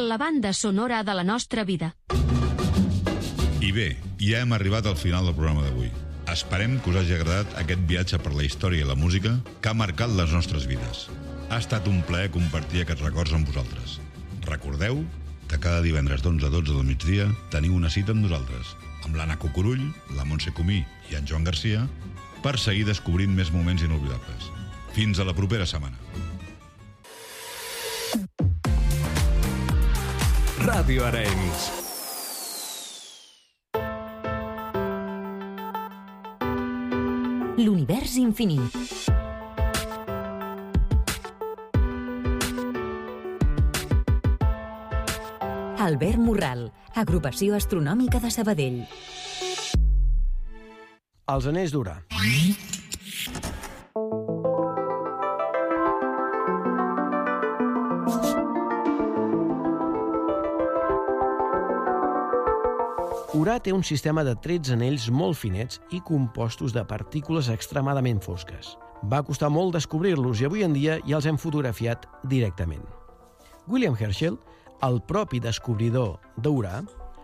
la banda sonora de la nostra vida. I bé, ja hem arribat al final del programa d'avui. Esperem que us hagi agradat aquest viatge per la història i la música que ha marcat les nostres vides. Ha estat un plaer compartir aquests records amb vosaltres. Recordeu que cada divendres d'11 a 12 del migdia teniu una cita amb nosaltres, amb l'Anna Cucurull, la Montse Comí i en Joan Garcia, per seguir descobrint més moments inolvidables. Fins a la propera setmana. Ràdio Arenys. L'univers infinit. Albert Morral, Agrupació Astronòmica de Sabadell. Els anells d'Urà. Urà té un sistema de 13 anells molt finets i compostos de partícules extremadament fosques. Va costar molt descobrir-los i avui en dia ja els hem fotografiat directament. William Herschel, el propi descobridor d'Urà,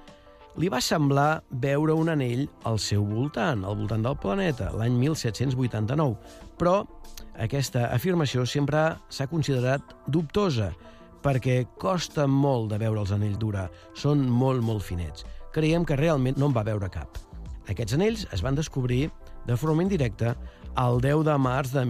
li va semblar veure un anell al seu voltant, al voltant del planeta, l'any 1789, però aquesta afirmació sempre s'ha considerat dubtosa, perquè costa molt de veure els anells d'Urà, són molt finets. Creiem que realment no en va veure cap. Aquests anells es van descobrir de forma indirecta el 10 de març de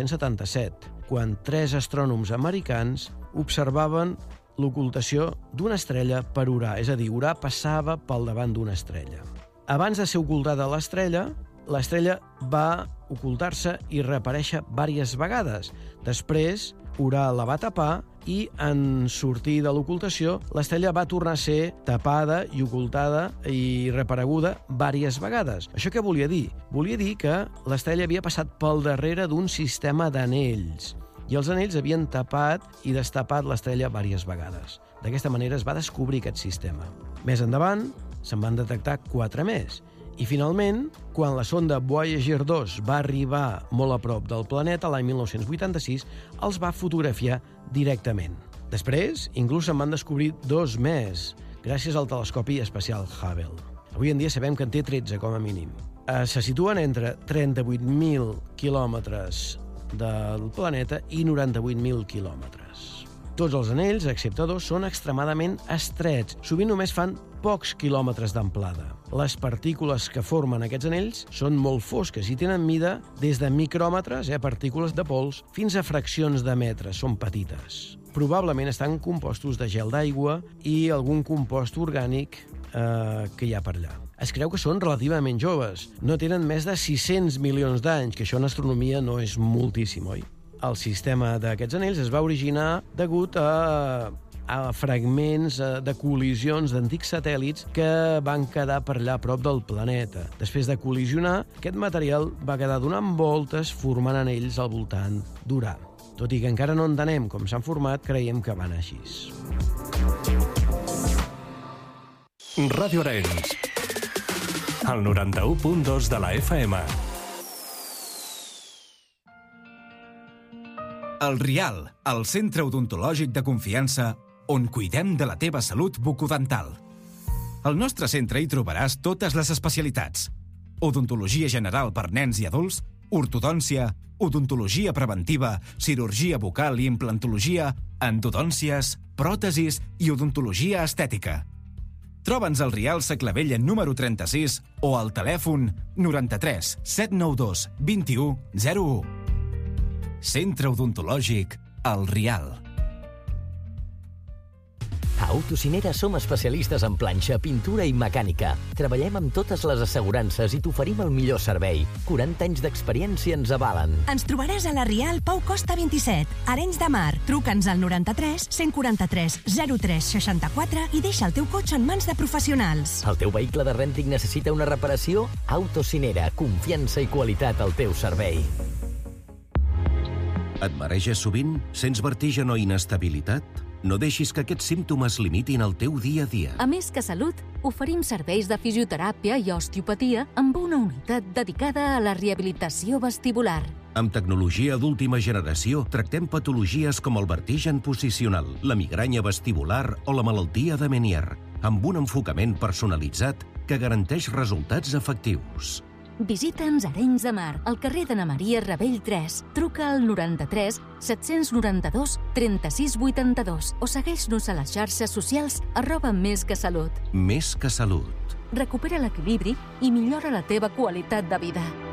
1977, quan 3 astrònoms americans observaven l'ocultació d'una estrella per Urà, és a dir, Urà passava pel davant d'una estrella. Abans de ser ocultada l'estrella va ocultar-se i reaparèixer diverses vegades. Després, Urà la va tapar i, en sortir de l'ocultació, l'estrella va tornar a ser tapada i ocultada i reapareguda diverses vegades. Això què volia dir? Volia dir que l'estrella havia passat pel darrere d'un sistema d'anells i els anells havien tapat i destapat l'estrella diverses vegades. D'aquesta manera es va descobrir aquest sistema. Més endavant, se'n van detectar 4 més. I finalment, quan la sonda Voyager 2 va arribar molt a prop del planeta, l'any 1986, els va fotografiar directament. Després, inclús se'n van descobrir 2 més, gràcies al telescopi espacial Hubble. Avui en dia sabem que en té 13, com a mínim. Se situen entre 38.000 quilòmetres del planeta i 98.000 quilòmetres. Tots els anells, excepte 2, són extremadament estrets. Sovint només fan pocs quilòmetres d'amplada. Les partícules que formen aquests anells són molt fosques i tenen mida des de micròmetres, partícules de pols, fins a fraccions de metres, són petites. Probablement estan compostos de gel d'aigua i algun compost orgànic que hi ha per allà. Es creu que són relativament joves. No tenen més de 600 milions d'anys, que això en astronomia no és moltíssim, oi? El sistema d'aquests anells es va originar degut a fragments de col·lisions d'antics satèl·lits que van quedar per allà a prop del planeta. Després de col·lisionar, aquest material va quedar donant voltes formant anells al voltant d'Urà. Tot i que encara no entenem com s'han format, creiem que van així. Ràdio Arenys, el 91.2 de la FM. El Rial, el centre odontològic de confiança on cuidem de la teva salut bucodental. Al nostre centre hi trobaràs totes les especialitats. Odontologia general per nens i adults, ortodòncia, odontologia preventiva, cirurgia bucal i implantologia, endodòncies, pròtesis i odontologia estètica. Troba'ns al Rial Saclavella número 36 o al telèfon 93 792 21 01. Centre Odontològic El Rial. A Autocinera som especialistes en planxa, pintura i mecànica. Treballem amb totes les assegurances i t'oferim el millor servei. 40 anys d'experiència ens avalen. Ens trobaràs a la Rial Pau Costa 27, Arenys de Mar. Truca'ns al 93 143 03 64 i deixa el teu cotxe en mans de professionals. El teu vehicle de rènting necessita una reparació? Autocinera, confiança i qualitat al teu servei. Et mareges sovint? Sents vertigen o inestabilitat? No deixis que aquests símptomes limitin el teu dia a dia. A Més que Salut, oferim serveis de fisioteràpia i osteopatia amb una unitat dedicada a la rehabilitació vestibular. Amb tecnologia d'última generació, tractem patologies com el vertigen posicional, la migranya vestibular o la malaltia de Meniere, amb un enfocament personalitzat que garanteix resultats efectius. Visita'ns a Arenys de Mar, al carrer d'Anna Maria Ravell 3. Truca al 93 792 36 82 o segueix-nos a les xarxes socials @mesquesalut. Més que salut. Recupera l'equilibri i millora la teva qualitat de vida.